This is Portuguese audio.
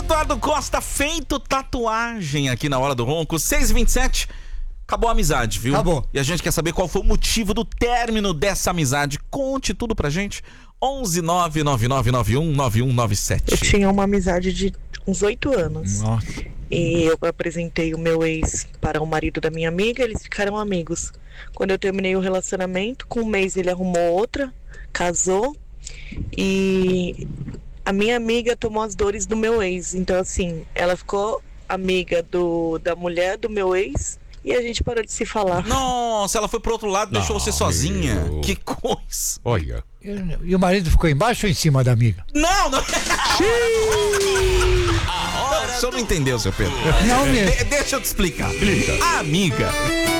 Eduardo Costa, feito tatuagem aqui na Hora do Ronco, 6h27. Acabou a amizade, viu? Acabou. E a gente quer saber qual foi o motivo do término dessa amizade. Conte tudo pra gente. 11999919197. Eu tinha uma amizade de uns 8 anos. Nossa. E eu apresentei o meu ex para o marido da minha amiga, eles ficaram amigos. Quando eu terminei o relacionamento, com um mês ele arrumou outra, casou, e a minha amiga tomou as dores do meu ex. Então, assim, ela ficou amiga da mulher do meu ex e a gente parou de se falar. Nossa, ela foi pro outro lado, deixou você sozinha. meu. Que coisa. Olha. E o marido ficou embaixo ou em cima da amiga? Não, não. O senhor não entendeu, seu Pedro. Não mesmo. Deixa eu te explicar. A amiga